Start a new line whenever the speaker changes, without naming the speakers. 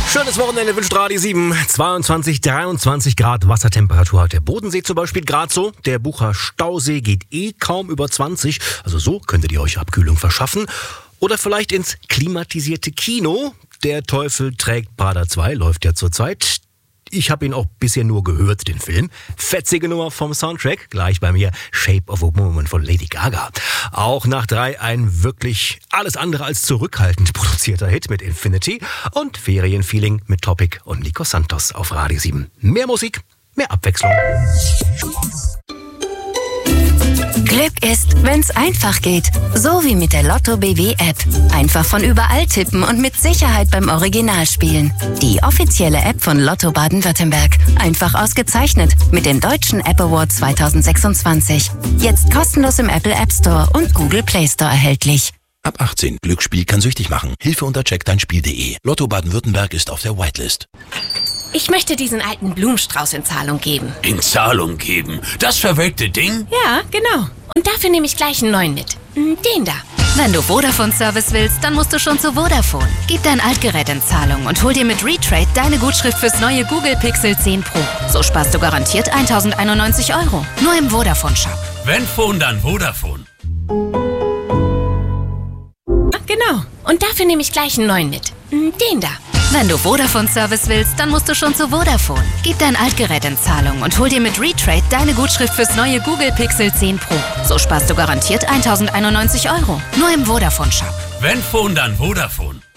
Schönes Wochenende wünscht Radio 7. 22, 23 Grad Wassertemperatur hat der Bodensee zum Beispiel gerade so. Der Bucher Stausee geht kaum über 20. Also so könntet ihr euch Abkühlung verschaffen. Oder vielleicht ins klimatisierte Kino. Der Teufel trägt Prada 2, läuft ja zurzeit. Ich habe ihn auch bisher nur gehört, den Film. Fetzige Nummer vom Soundtrack. Gleich bei mir Shape of a Woman von Lady Gaga. Auch nach 3 ein wirklich alles andere als zurückhaltend produzierter Hit mit Infinity. Und Ferienfeeling mit Topic und Nico Santos auf Radio 7. Mehr Musik, mehr Abwechslung.
Glück ist, wenn's einfach geht. So wie mit der Lotto BW App. Einfach von überall tippen und mit Sicherheit beim Original spielen. Die offizielle App von Lotto Baden-Württemberg. Einfach ausgezeichnet mit dem Deutschen App Award 2026. Jetzt kostenlos im Apple App Store und Google Play Store erhältlich.
Ab 18. Glücksspiel kann süchtig machen. Hilfe unter checkdeinspiel.de. Lotto Baden-Württemberg ist auf der Whitelist.
Ich möchte diesen alten Blumenstrauß in Zahlung geben.
In Zahlung geben? Das verwelkte Ding?
Ja, genau. Und dafür nehme ich gleich einen neuen mit. Den da.
Wenn du Vodafone-Service willst, dann musst du schon zu Vodafone. Gib dein Altgerät in Zahlung und hol dir mit Retrade deine Gutschrift fürs neue Google Pixel 10 Pro. So sparst du garantiert 1.091 €. Nur im Vodafone-Shop.
Wenn Phone, dann Vodafone.
Genau. Und dafür nehme ich gleich einen neuen mit. Den da.
Wenn du Vodafone-Service willst, dann musst du schon zu Vodafone. Gib dein Altgerät in Zahlung und hol dir mit Retrade deine Gutschrift fürs neue Google Pixel 10 Pro. So sparst du garantiert 1.091 €. Nur im Vodafone-Shop.
Wenn Phone, dann Vodafone.